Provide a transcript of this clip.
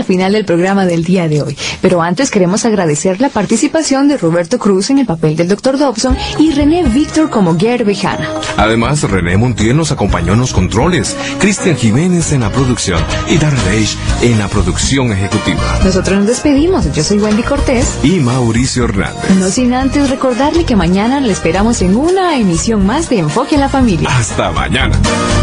final del programa del día de hoy. Pero antes queremos agradecer la participación de Roberto Cruz en el papel del Dr. Dobson y René Víctor como Gerd Bejana. Además, René Montiel nos acompañó en los controles, Cristian Jiménez en la producción y Darren Reich en la producción ejecutiva. Nosotros nos despedimos. Yo soy Wendy Cortés y Mauricio Hernández. No sin antes recordarle que mañana le esperamos en una emisión más de Enfoque a la Familia. Hasta mañana.